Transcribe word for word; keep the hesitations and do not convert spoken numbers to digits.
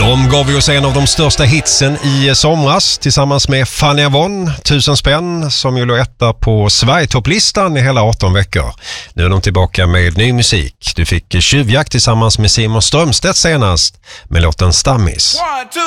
De gav oss en av de största hitsen i somras tillsammans med Fanny Avon, Tusen spänn, som ju låg etta på Sverigetopplistan i hela arton veckor. Nu är de tillbaka med ny musik. Du fick Tjuvjakt tillsammans med Simon Strömstedt senast med låten Stammis.